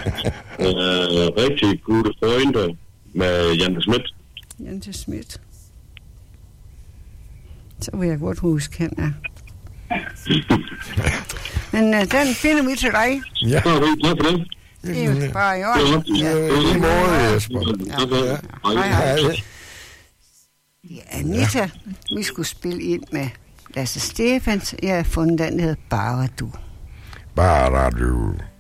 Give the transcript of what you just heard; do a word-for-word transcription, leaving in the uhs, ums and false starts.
øh, rigtig gode pointer med Jante Schmidt. Jante Schmidt. Så vil jeg godt huske, han er. Men uh, den finder vi til dig. Ja. Så er det tak for det. Det er jo bare i orden. Ja, i måde, Jesper. Ja. Hej, hej. Ja, Anita, vi skulle spille ind med Lasse Stefans. Jeg har fundet den, der hedder Bare Du. Bare Du.